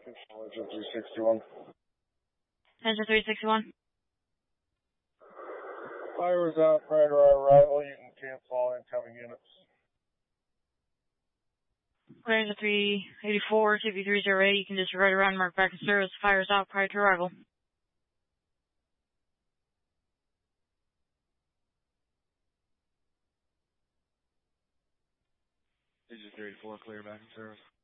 Engine 361. Engine 361. Fire was out prior to our arrival. You can cancel all incoming units. Engine 384, CP308, you can disregard around mark back in service. Fire's out prior to arrival. Engine 384, clear back in service.